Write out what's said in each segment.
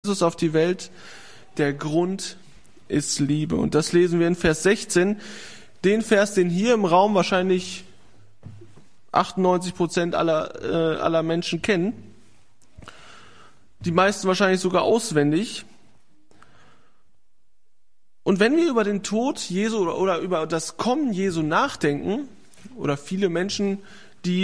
Christus auf die Welt. Der Grund ist Liebe. Und das lesen wir in Vers 16. Den Vers, den hier im Raum wahrscheinlich 98% aller Menschen kennen. Die meisten wahrscheinlich sogar auswendig. Und wenn wir über den Tod Jesu oder über das Kommen Jesu nachdenken, oder viele Menschen, die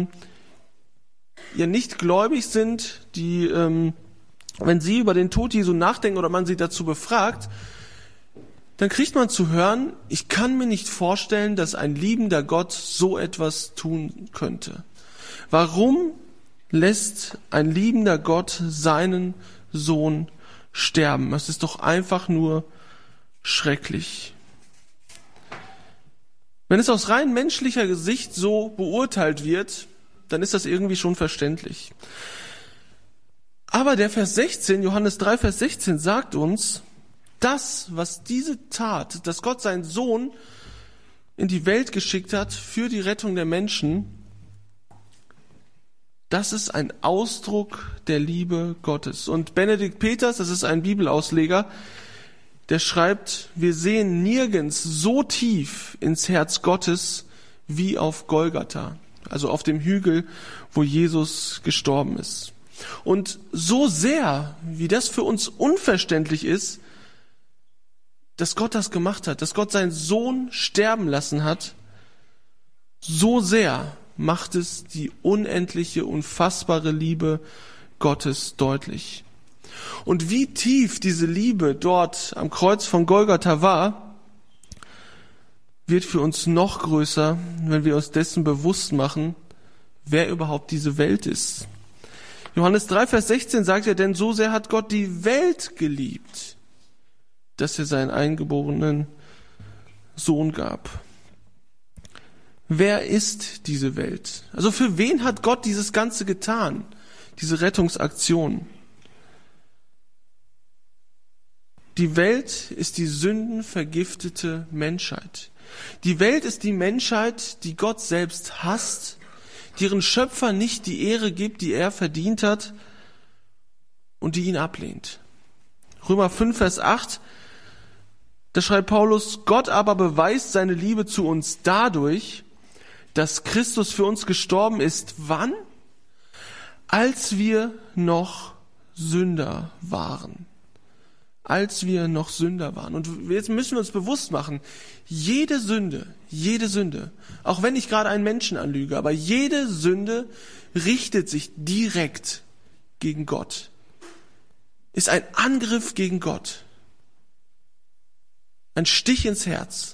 ja nicht gläubig sind, die, wenn sie über den Tod Jesu nachdenken oder man sie dazu befragt, dann kriegt man zu hören, ich kann mir nicht vorstellen, dass ein liebender Gott so etwas tun könnte. Warum lässt ein liebender Gott seinen Sohn sterben? Das ist doch einfach nur schrecklich. Wenn es aus rein menschlicher Sicht so beurteilt wird, dann ist das irgendwie schon verständlich. Aber der Vers 16, Johannes 3, Vers 16 sagt uns, das, was diese Tat, dass Gott seinen Sohn in die Welt geschickt hat für die Rettung der Menschen, das ist ein Ausdruck der Liebe Gottes. Und Benedikt Peters, das ist ein Bibelausleger, der schreibt, wir sehen nirgends so tief ins Herz Gottes wie auf Golgatha, also auf dem Hügel, wo Jesus gestorben ist. Und so sehr, wie das für uns unverständlich ist, dass Gott das gemacht hat, dass Gott seinen Sohn sterben lassen hat, so sehr macht es die unendliche, unfassbare Liebe Gottes deutlich. Und wie tief diese Liebe dort am Kreuz von Golgatha war, wird für uns noch größer, wenn wir uns dessen bewusst machen, wer überhaupt diese Welt ist. Johannes 3, Vers 16 sagt ja, denn so sehr hat Gott die Welt geliebt, dass er seinen eingeborenen Sohn gab. Wer ist diese Welt? Also für wen hat Gott dieses Ganze getan, diese Rettungsaktion? Die Welt ist die sündenvergiftete Menschheit. Die Welt ist die Menschheit, die Gott selbst hasst, die ihren Schöpfer nicht die Ehre gibt, die er verdient hat und die ihn ablehnt. Römer 5, Vers 8, da schreibt Paulus, Gott aber beweist seine Liebe zu uns dadurch, dass Christus für uns gestorben ist. Wann? Als wir noch Sünder waren. Als wir noch Sünder waren. Und jetzt müssen wir uns bewusst machen, jede Sünde, auch wenn ich gerade einen Menschen anlüge, aber jede Sünde richtet sich direkt gegen Gott. Ist ein Angriff gegen Gott. Ein Stich ins Herz.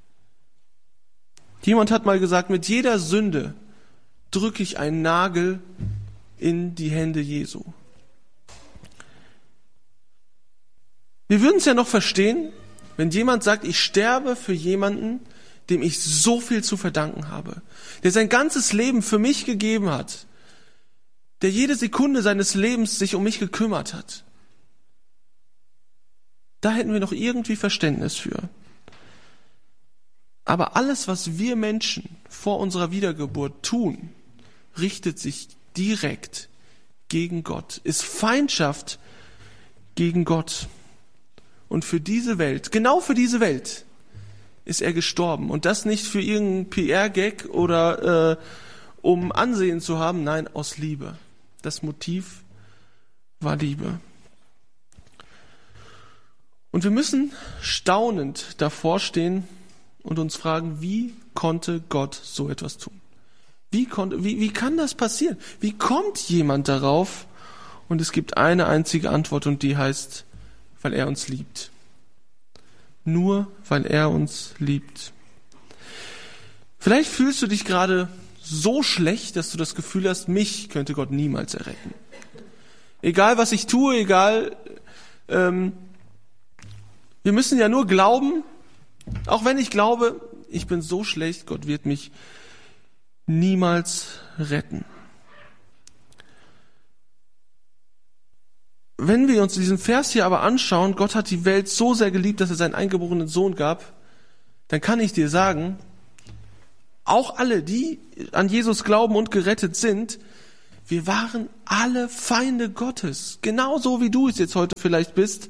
Jemand hat mal gesagt, mit jeder Sünde drücke ich einen Nagel in die Hände Jesu. Wir würden es ja noch verstehen, wenn jemand sagt, ich sterbe für jemanden, dem ich so viel zu verdanken habe, der sein ganzes Leben für mich gegeben hat, der jede Sekunde seines Lebens sich um mich gekümmert hat. Da hätten wir noch irgendwie Verständnis für. Aber alles, was wir Menschen vor unserer Wiedergeburt tun, richtet sich direkt gegen Gott, ist Feindschaft gegen Gott. Und für diese Welt, genau für diese Welt, ist er gestorben. Und das nicht für irgendeinen PR-Gag oder um Ansehen zu haben, nein, aus Liebe. Das Motiv war Liebe. Und wir müssen staunend davor stehen und uns fragen, wie konnte Gott so etwas tun? Wie kann das passieren? Wie kommt jemand darauf? Und es gibt eine einzige Antwort und die heißt, weil er uns liebt. Nur weil er uns liebt. Vielleicht fühlst du dich gerade so schlecht, dass du das Gefühl hast, mich könnte Gott niemals erretten. Egal was ich tue, egal, wir müssen ja nur glauben, auch wenn ich glaube, ich bin so schlecht, Gott wird mich niemals retten. Wenn wir uns diesen Vers hier aber anschauen, Gott hat die Welt so sehr geliebt, dass er seinen eingeborenen Sohn gab, dann kann ich dir sagen, auch alle, die an Jesus glauben und gerettet sind, Wir waren alle Feinde Gottes, genauso wie du es jetzt heute vielleicht bist.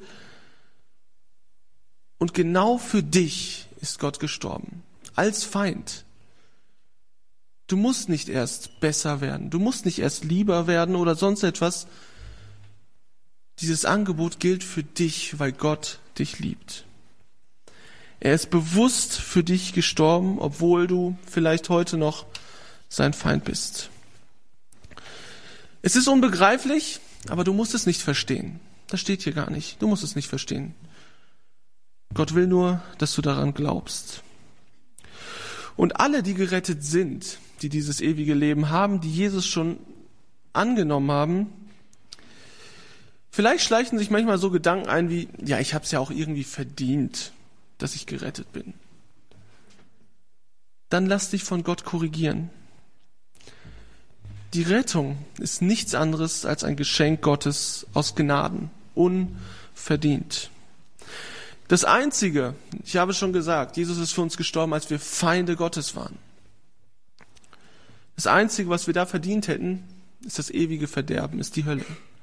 Und genau für dich ist Gott gestorben, als Feind. Du musst nicht erst besser werden, du musst nicht erst lieber werden oder sonst etwas. Dieses Angebot gilt für dich, weil Gott dich liebt. Er ist bewusst für dich gestorben, obwohl du vielleicht heute noch sein Feind bist. Es ist unbegreiflich, aber du musst es nicht verstehen. Das steht hier gar nicht. Du musst es nicht verstehen. Gott will nur, dass du daran glaubst. Und alle, die gerettet sind, die dieses ewige Leben haben, die Jesus schon angenommen haben, vielleicht schleichen sich manchmal so Gedanken ein wie, ja, ich habe es ja auch irgendwie verdient, dass ich gerettet bin. Dann lass dich von Gott korrigieren. Die Rettung ist nichts anderes als ein Geschenk Gottes aus Gnaden, unverdient. Das Einzige, ich habe schon gesagt, Jesus ist für uns gestorben, als wir Feinde Gottes waren. Das Einzige, was wir da verdient hätten, ist das ewige Verderben, ist die Hölle.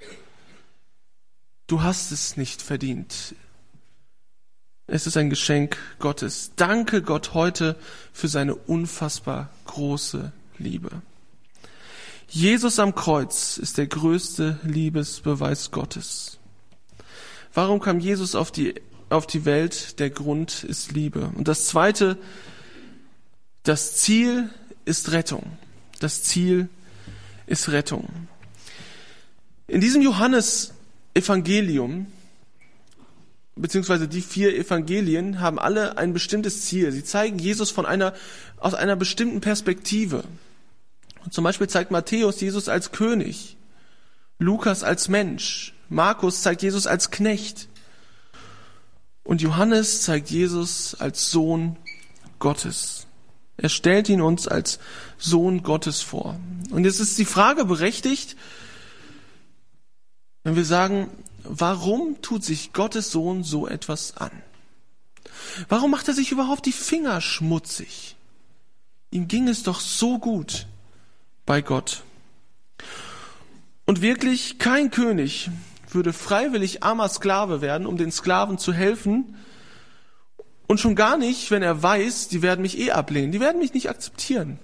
Du hast es nicht verdient. Es ist ein Geschenk Gottes. Danke Gott heute für seine unfassbar große Liebe. Jesus am Kreuz ist der größte Liebesbeweis Gottes. Warum kam Jesus auf die Welt? Der Grund ist Liebe. Und das Zweite, das Ziel ist Rettung. Das Ziel ist Rettung. In diesem Johannes-Evangelium, beziehungsweise die 4 Evangelien, haben alle ein bestimmtes Ziel. Sie zeigen Jesus aus einer bestimmten Perspektive. Und zum Beispiel zeigt Matthäus Jesus als König, Lukas als Mensch, Markus zeigt Jesus als Knecht und Johannes zeigt Jesus als Sohn Gottes. Er stellt ihn uns als Sohn Gottes vor. Und jetzt ist die Frage berechtigt, wenn wir sagen, warum tut sich Gottes Sohn so etwas an? Warum macht er sich überhaupt die Finger schmutzig? Ihm ging es doch so gut bei Gott. Und wirklich, kein König würde freiwillig armer Sklave werden, um den Sklaven zu helfen. Und schon gar nicht, wenn er weiß, die werden mich ablehnen. Die werden mich nicht akzeptieren.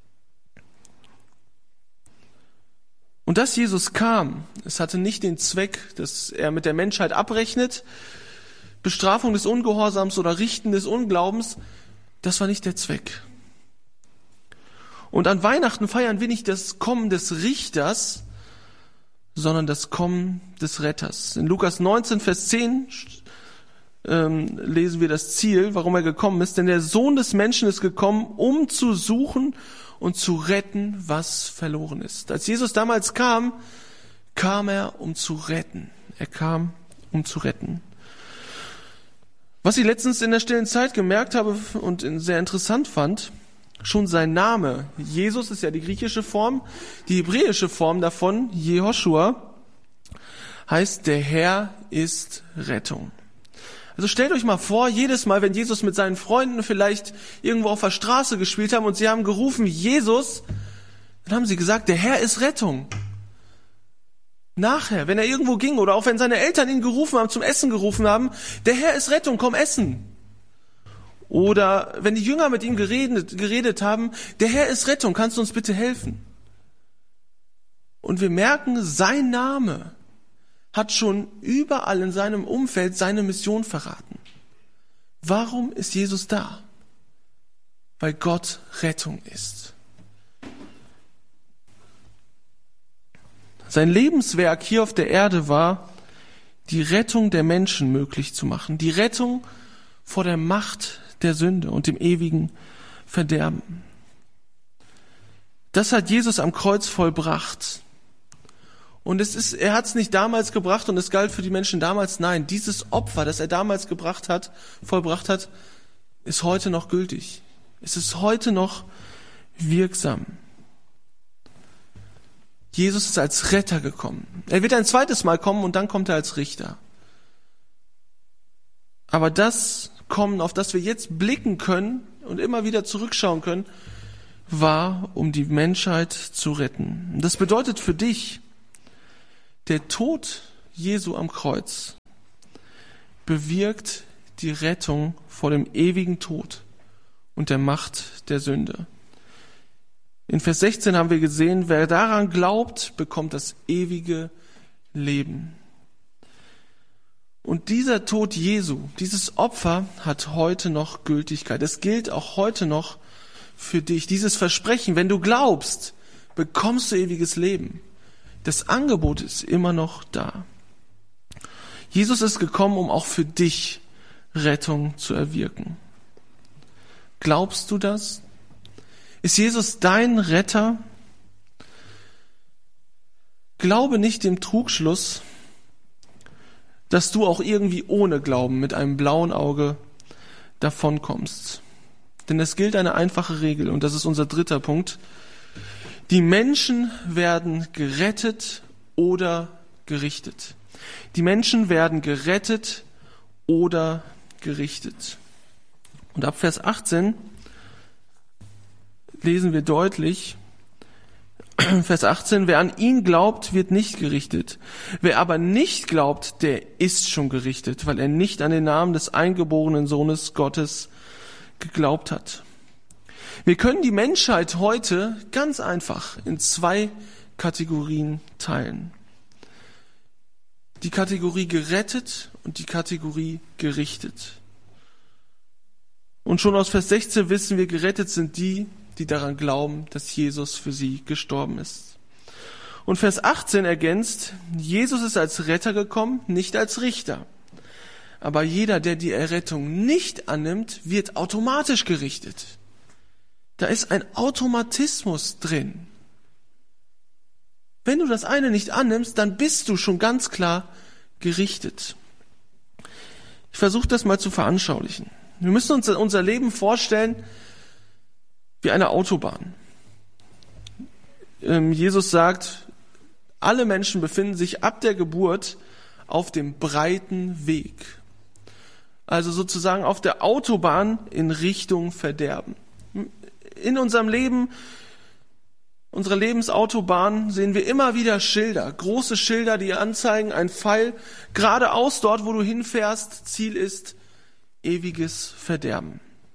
Und dass Jesus kam, es hatte nicht den Zweck, dass er mit der Menschheit abrechnet, Bestrafung des Ungehorsams oder Richten des Unglaubens, das war nicht der Zweck. Und an Weihnachten feiern wir nicht das Kommen des Richters, sondern das Kommen des Retters. In Lukas 19, Vers 10 lesen wir das Ziel, warum er gekommen ist. Denn der Sohn des Menschen ist gekommen, um zu suchen und zu retten, was verloren ist. Als Jesus damals kam, kam er, um zu retten. Er kam, um zu retten. Was ich letztens in der stillen Zeit gemerkt habe und sehr interessant fand, schon sein Name, Jesus ist ja die griechische Form, die hebräische Form davon, Jehoshua, heißt, der Herr ist Rettung. Also stellt euch mal vor, jedes Mal, wenn Jesus mit seinen Freunden vielleicht irgendwo auf der Straße gespielt haben und sie haben gerufen, Jesus, dann haben sie gesagt, der Herr ist Rettung. Nachher, wenn er irgendwo ging oder auch wenn seine Eltern ihn gerufen haben, zum Essen gerufen haben, der Herr ist Rettung, komm essen. Oder wenn die Jünger mit ihm geredet haben, der Herr ist Rettung, kannst du uns bitte helfen? Und wir merken, sein Name hat schon überall in seinem Umfeld seine Mission verraten. Warum ist Jesus da? Weil Gott Rettung ist. Sein Lebenswerk hier auf der Erde war, die Rettung der Menschen möglich zu machen, die Rettung vor der Macht der Sünde und dem ewigen Verderben. Das hat Jesus am Kreuz vollbracht. Und er hat es nicht damals gebracht und es galt für die Menschen damals. Nein, dieses Opfer, das er damals vollbracht hat, ist heute noch gültig. Es ist heute noch wirksam. Jesus ist als Retter gekommen. Er wird ein zweites Mal kommen und dann kommt er als Richter. Aber das Kommen, auf das wir jetzt blicken können und immer wieder zurückschauen können, war, um die Menschheit zu retten. Das bedeutet für dich, der Tod Jesu am Kreuz bewirkt die Rettung vor dem ewigen Tod und der Macht der Sünde. In Vers 16 haben wir gesehen, wer daran glaubt, bekommt das ewige Leben. Und dieser Tod Jesu, dieses Opfer hat heute noch Gültigkeit. Es gilt auch heute noch für dich. Dieses Versprechen, wenn du glaubst, bekommst du ewiges Leben. Das Angebot ist immer noch da. Jesus ist gekommen, um auch für dich Rettung zu erwirken. Glaubst du das? Ist Jesus dein Retter? Glaube nicht dem Trugschluss, dass du auch irgendwie ohne Glauben mit einem blauen Auge davonkommst. Denn es gilt eine einfache Regel, und das ist unser dritter Punkt. Die Menschen werden gerettet oder gerichtet. Die Menschen werden gerettet oder gerichtet. Und ab Vers 18 lesen wir deutlich, Vers 18, wer an ihn glaubt, wird nicht gerichtet. Wer aber nicht glaubt, der ist schon gerichtet, weil er nicht an den Namen des eingeborenen Sohnes Gottes geglaubt hat. Wir können die Menschheit heute ganz einfach in zwei Kategorien teilen. Die Kategorie gerettet und die Kategorie gerichtet. Und schon aus Vers 16 wissen wir, gerettet sind die, die daran glauben, dass Jesus für sie gestorben ist. Und Vers 18 ergänzt, Jesus ist als Retter gekommen, nicht als Richter. Aber jeder, der die Errettung nicht annimmt, wird automatisch gerichtet. Da ist ein Automatismus drin. Wenn du das eine nicht annimmst, dann bist du schon ganz klar gerichtet. Ich versuche das mal zu veranschaulichen. Wir müssen uns unser Leben vorstellen wie eine Autobahn. Jesus sagt, alle Menschen befinden sich ab der Geburt auf dem breiten Weg. Also sozusagen auf der Autobahn in Richtung Verderben. In unserem Leben, unserer Lebensautobahn, sehen wir immer wieder Schilder, große Schilder, die anzeigen, ein Pfeil geradeaus dort, wo du hinfährst. Ziel ist ewiges Verderben.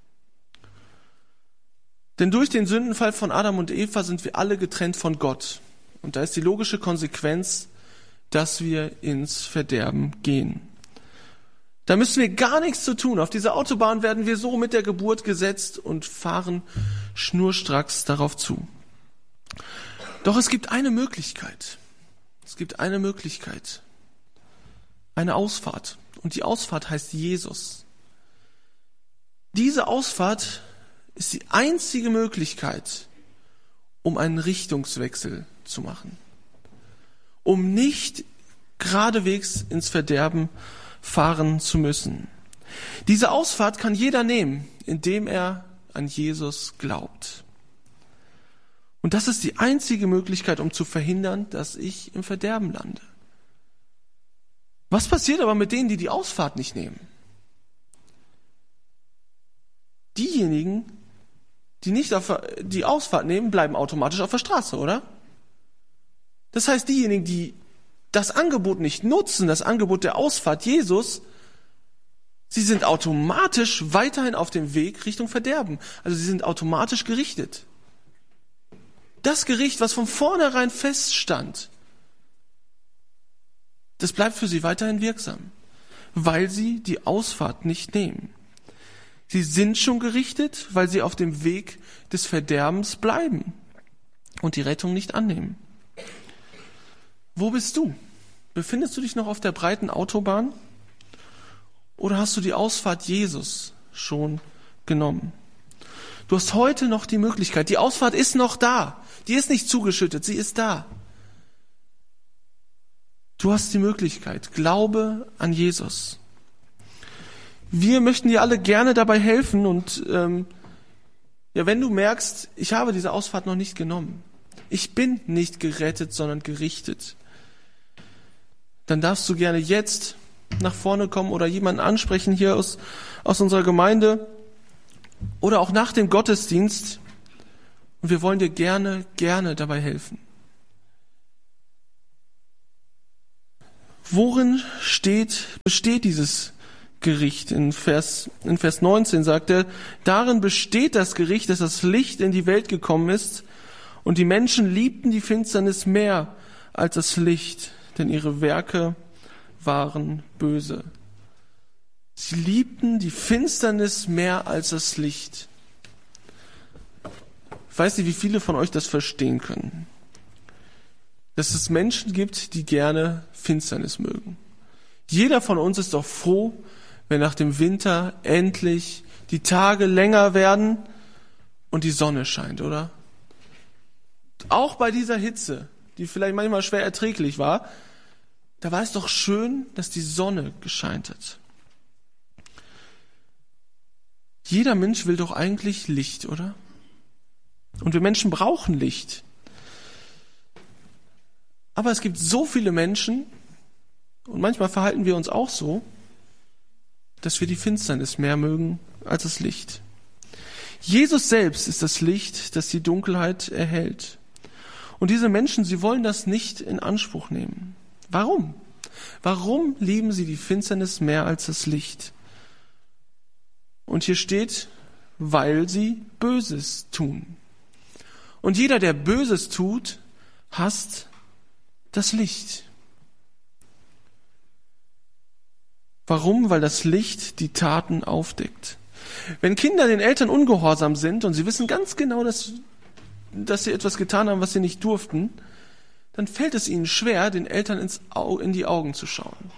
Denn durch den Sündenfall von Adam und Eva sind wir alle getrennt von Gott. Und da ist die logische Konsequenz, dass wir ins Verderben gehen. Da müssen wir gar nichts zu tun. Auf dieser Autobahn werden wir so mit der Geburt gesetzt und fahren schnurstracks darauf zu. Doch es gibt eine Möglichkeit. Es gibt eine Möglichkeit. Eine Ausfahrt. Und die Ausfahrt heißt Jesus. Diese Ausfahrt ist die einzige Möglichkeit, um einen Richtungswechsel zu machen. Um nicht geradewegs ins Verderben fahren zu müssen. Diese Ausfahrt kann jeder nehmen, indem er an Jesus glaubt. Und das ist die einzige Möglichkeit, um zu verhindern, dass ich im Verderben lande. Was passiert aber mit denen, die die Ausfahrt nicht nehmen? Diejenigen, die nicht die Ausfahrt nehmen, bleiben automatisch auf der Straße, oder? Das heißt, diejenigen, die das Angebot nicht nutzen, das Angebot der Ausfahrt Jesus, sie sind automatisch weiterhin auf dem Weg Richtung Verderben. Also sie sind automatisch gerichtet. Das Gericht, was von vornherein feststand, das bleibt für sie weiterhin wirksam, weil sie die Ausfahrt nicht nehmen. Sie sind schon gerichtet, weil sie auf dem Weg des Verderbens bleiben und die Rettung nicht annehmen. Wo bist du? Befindest du dich noch auf der breiten Autobahn? Oder hast du die Ausfahrt Jesus schon genommen? Du hast heute noch die Möglichkeit. Die Ausfahrt ist noch da. Die ist nicht zugeschüttet, sie ist da. Du hast die Möglichkeit. Glaube an Jesus. Wir möchten dir alle gerne dabei helfen und wenn du merkst, ich habe diese Ausfahrt noch nicht genommen, ich bin nicht gerettet, sondern gerichtet, dann darfst du gerne jetzt nach vorne kommen oder jemanden ansprechen hier aus unserer Gemeinde oder auch nach dem Gottesdienst Und wir wollen dir gerne dabei helfen. Worin besteht dieses Gericht? In Vers 19 sagt er, darin besteht das Gericht, dass das Licht in die Welt gekommen ist und die Menschen liebten die Finsternis mehr als das Licht, denn ihre Werke waren böse. Sie liebten die Finsternis mehr als das Licht. Ich weiß nicht, wie viele von euch das verstehen können. Dass es Menschen gibt, die gerne Finsternis mögen. Jeder von uns ist doch froh, wenn nach dem Winter endlich die Tage länger werden und die Sonne scheint, oder? Auch bei dieser Hitze, die vielleicht manchmal schwer erträglich war, da war es doch schön, dass die Sonne gescheint hat. Jeder Mensch will doch eigentlich Licht, oder? Und wir Menschen brauchen Licht. Aber es gibt so viele Menschen, und manchmal verhalten wir uns auch so, dass wir die Finsternis mehr mögen als das Licht. Jesus selbst ist das Licht, das die Dunkelheit erhellt. Und diese Menschen, sie wollen das nicht in Anspruch nehmen. Warum? Warum lieben sie die Finsternis mehr als das Licht? Und hier steht, weil sie Böses tun. Und jeder, der Böses tut, hasst das Licht. Warum? Weil das Licht die Taten aufdeckt. Wenn Kinder den Eltern ungehorsam sind und sie wissen ganz genau, dass sie etwas getan haben, was sie nicht durften, dann fällt es ihnen schwer, den Eltern in die Augen zu schauen.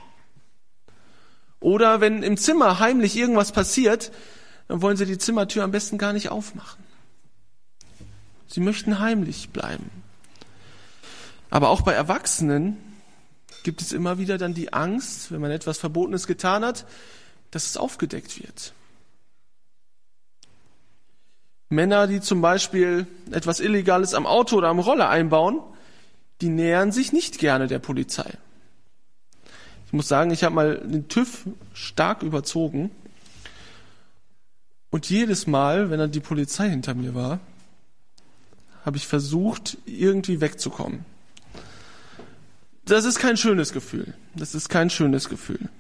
Oder wenn im Zimmer heimlich irgendwas passiert, dann wollen sie die Zimmertür am besten gar nicht aufmachen. Sie möchten heimlich bleiben. Aber auch bei Erwachsenen gibt es immer wieder dann die Angst, wenn man etwas Verbotenes getan hat, dass es aufgedeckt wird. Männer, die zum Beispiel etwas Illegales am Auto oder am Roller einbauen, die nähern sich nicht gerne der Polizei. Ich muss sagen, ich habe mal den TÜV stark überzogen und jedes Mal, wenn dann die Polizei hinter mir war, habe ich versucht, irgendwie wegzukommen. Das ist kein schönes Gefühl. Das ist kein schönes Gefühl.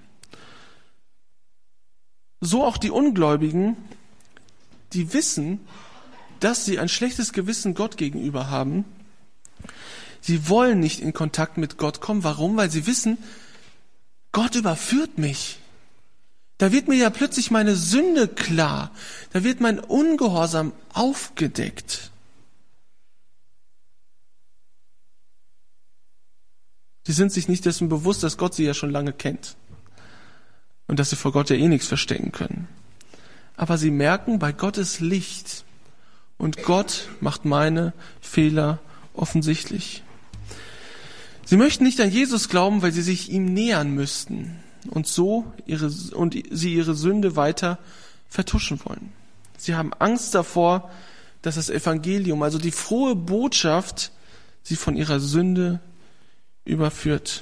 So auch die Ungläubigen, die wissen, dass sie ein schlechtes Gewissen Gott gegenüber haben. Sie wollen nicht in Kontakt mit Gott kommen. Warum? Weil sie wissen, Gott überführt mich. Da wird mir ja plötzlich meine Sünde klar. Da wird mein Ungehorsam aufgedeckt. Sie sind sich nicht dessen bewusst, dass Gott sie ja schon lange kennt. Und dass sie vor Gott ja eh nichts verstecken können. Aber sie merken, bei Gott ist Licht. Und Gott macht meine Fehler offensichtlich. Sie möchten nicht an Jesus glauben, weil sie sich ihm nähern müssten und sie ihre Sünde weiter vertuschen wollen. Sie haben Angst davor, dass das Evangelium, also die frohe Botschaft, sie von ihrer Sünde überführt.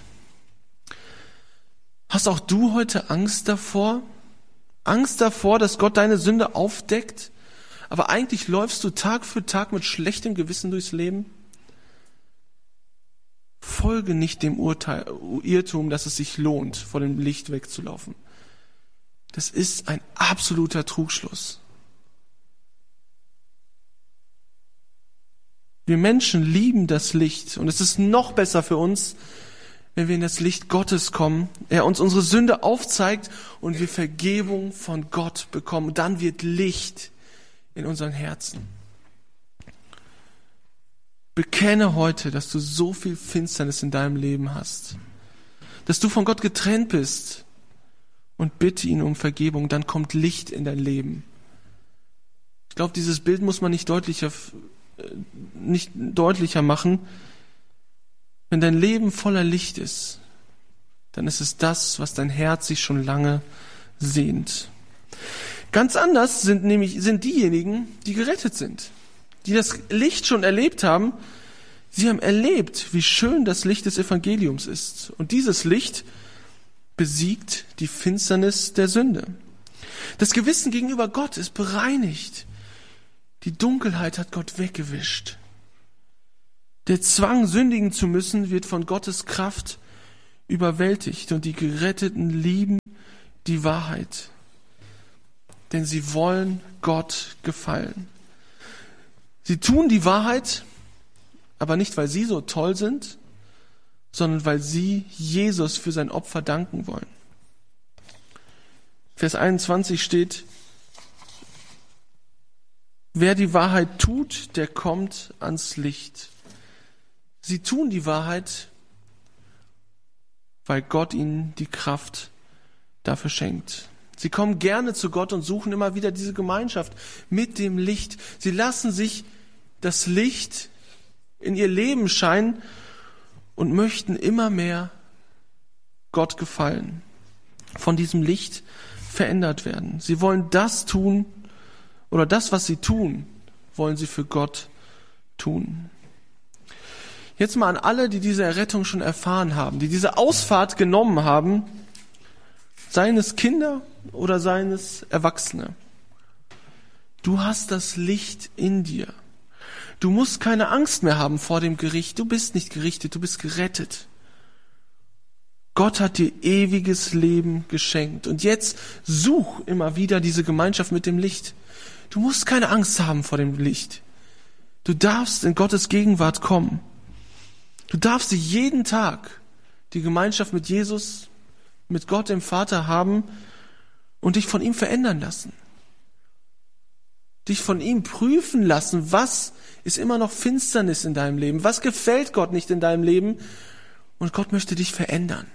Hast auch du heute Angst davor? Angst davor, dass Gott deine Sünde aufdeckt? Aber eigentlich läufst du Tag für Tag mit schlechtem Gewissen durchs Leben? Folge nicht dem Irrtum, dass es sich lohnt, vor dem Licht wegzulaufen. Das ist ein absoluter Trugschluss. Wir Menschen lieben das Licht und es ist noch besser für uns, wenn wir in das Licht Gottes kommen, er uns unsere Sünde aufzeigt und wir Vergebung von Gott bekommen. Dann wird Licht in unseren Herzen. Bekenne heute, dass du so viel Finsternis in deinem Leben hast, dass du von Gott getrennt bist und bitte ihn um Vergebung, dann kommt Licht in dein Leben. Ich glaube, dieses Bild muss man nicht deutlicher machen. Wenn dein Leben voller Licht ist, dann ist es das, was dein Herz sich schon lange sehnt. Ganz anders sind diejenigen, die gerettet sind, die das Licht schon erlebt haben. Sie haben erlebt, wie schön das Licht des Evangeliums ist. Und dieses Licht besiegt die Finsternis der Sünde. Das Gewissen gegenüber Gott ist bereinigt. Die Dunkelheit hat Gott weggewischt. Der Zwang, sündigen zu müssen, wird von Gottes Kraft überwältigt und die Geretteten lieben die Wahrheit. Denn sie wollen Gott gefallen. Sie tun die Wahrheit, aber nicht, weil sie so toll sind, sondern weil sie Jesus für sein Opfer danken wollen. Vers 21 steht, wer die Wahrheit tut, der kommt ans Licht. Sie tun die Wahrheit, weil Gott ihnen die Kraft dafür schenkt. Sie kommen gerne zu Gott und suchen immer wieder diese Gemeinschaft mit dem Licht. Sie lassen sich das Licht in ihr Leben scheinen und möchten immer mehr Gott gefallen, von diesem Licht verändert werden. Sie wollen das tun, oder das, was sie tun, wollen sie für Gott tun. Jetzt mal an alle, die diese Errettung schon erfahren haben, die diese Ausfahrt genommen haben, seien es Kinder oder seien es Erwachsene. Du hast das Licht in dir. Du musst keine Angst mehr haben vor dem Gericht. Du bist nicht gerichtet, du bist gerettet. Gott hat dir ewiges Leben geschenkt. Und jetzt such immer wieder diese Gemeinschaft mit dem Licht. Du musst keine Angst haben vor dem Licht. Du darfst in Gottes Gegenwart kommen. Du darfst jeden Tag die Gemeinschaft mit Jesus, mit Gott dem Vater haben und dich von ihm verändern lassen. Dich von ihm prüfen lassen, was ist immer noch Finsternis in deinem Leben, was gefällt Gott nicht in deinem Leben und Gott möchte dich verändern.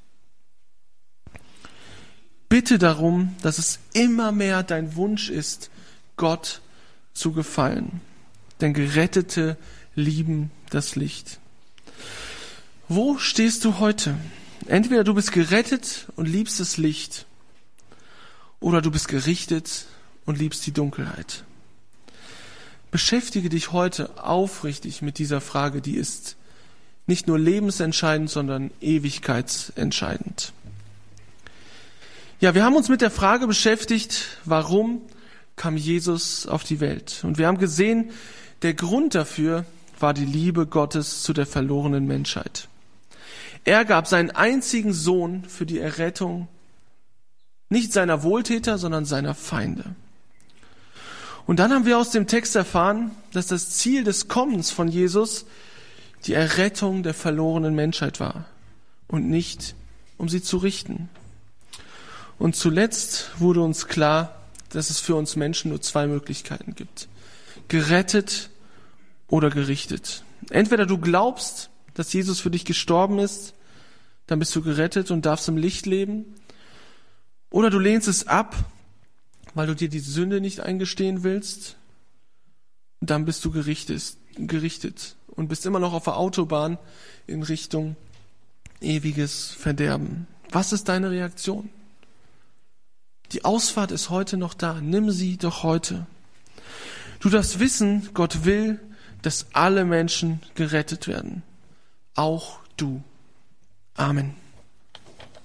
Bitte darum, dass es immer mehr dein Wunsch ist, Gott zu gefallen. Denn Gerettete lieben das Licht. Wo stehst du heute? Entweder du bist gerettet und liebst das Licht, oder du bist gerichtet und liebst die Dunkelheit. Beschäftige dich heute aufrichtig mit dieser Frage, die ist nicht nur lebensentscheidend, sondern ewigkeitsentscheidend. Ja, wir haben uns mit der Frage beschäftigt, warum kam Jesus auf die Welt? Und wir haben gesehen, der Grund dafür war die Liebe Gottes zu der verlorenen Menschheit. Er gab seinen einzigen Sohn für die Errettung nicht seiner Wohltäter, sondern seiner Feinde. Und dann haben wir aus dem Text erfahren, dass das Ziel des Kommens von Jesus die Errettung der verlorenen Menschheit war und nicht, um sie zu richten. Und zuletzt wurde uns klar, dass es für uns Menschen nur zwei Möglichkeiten gibt. Gerettet oder gerichtet. Entweder du glaubst, dass Jesus für dich gestorben ist, dann bist du gerettet und darfst im Licht leben. Oder du lehnst es ab, weil du dir die Sünde nicht eingestehen willst. Und dann bist du gerichtet und bist immer noch auf der Autobahn in Richtung ewiges Verderben. Was ist deine Reaktion? Die Ausfahrt ist heute noch da. Nimm sie doch heute. Du darfst wissen, Gott will, dass alle Menschen gerettet werden. Auch du. Amen.